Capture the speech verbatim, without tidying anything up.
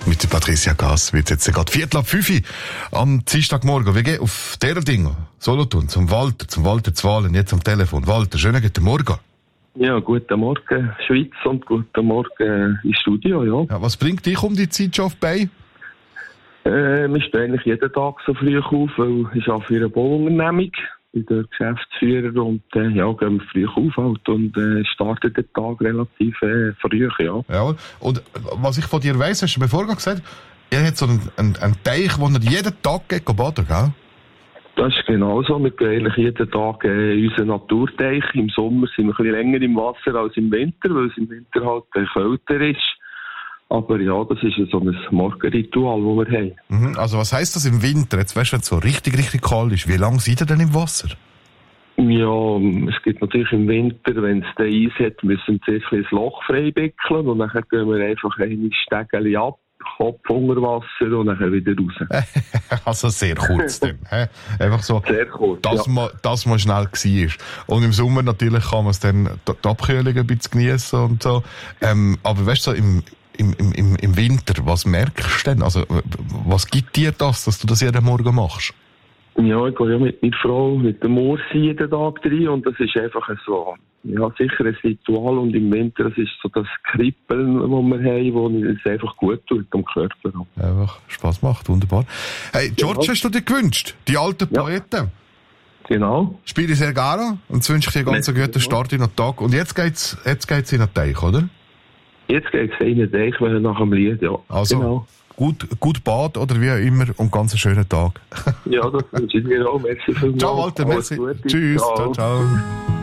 Mit der Patricia Gass wird jetzt gerade Viertel ab fünf am Dienstagmorgen. Wir gehen auf dieser Dinge. Solothurn, zum Walter, zum Walter Zwalen, jetzt am Telefon. Walter, schönen guten Morgen. Ja, guten Morgen Schweiz und guten Morgen ins Studio, ja. Ja, was bringt dich um die Zeit schon auf bei? Äh, wir stehen eigentlich jeden Tag so früh auf, weil ich arbeite für eine Bauunternehmung. Ich bin der Geschäftsführer und äh, ja, gehen wir früh auf halt und äh, starten den Tag relativ äh, früh, ja. Ja. Und was ich von dir weiss, hast du mir vorhin gesagt, ihr habt so einen, einen, einen Teich, wo ihr jeden Tag geht baden, gell? Das ist genau so. Wir gehen eigentlich jeden Tag äh, in unseren Naturteich. Im Sommer sind wir ein bisschen länger im Wasser als im Winter, weil es im Winter halt äh, kälter ist. Aber ja, das ist so ein Morgenritual, das wir haben. Mhm, also was heisst das im Winter? Jetzt weißt du, wenn es so richtig, richtig kalt ist. Wie lange seid ihr denn im Wasser? Ja, es gibt natürlich im Winter, wenn es den Eis hat, müssen wir zuerst ein Loch freibickeln und dann gehen wir einfach ein Stegeli ab, Kopf unter Wasser und dann wieder raus. Also sehr kurz dann. He? Einfach so, sehr kurz, dass, ja. man, dass man schnell war. Und im Sommer natürlich kann man es dann, die Abkühlung ein bisschen geniessen und so. Ähm, aber weißt du, so im Im, im, im Winter, was merkst du denn? Also, was gibt dir das, dass du das jeden Morgen machst? Ja, ich gehe ja mit meiner Frau, mit dem Ursi jeden Tag rein und das ist einfach so, ja, sicher ein Ritual und im Winter, das ist so das Kribbeln, das wir haben, wo es einfach gut tut am Körper. Einfach Spass macht, wunderbar. Hey, George, ja. Hast du dir gewünscht? Die alten ja. Poeten? Genau. Spiele sehr gerne und wünsche ich dir ganz einen guten Start in den Tag. Und jetzt geht's, jetzt geht's in den Teich, oder? Jetzt geht es in den Teich, nach dem Lied, ja. Also, genau. gut, gut Bad oder wie immer und ganz einen schönen Tag. Ja, das wünsche ich dir auch. Merci vielmals. Ciao, Walter, merci. Tschüss, ciao, ciao. ciao.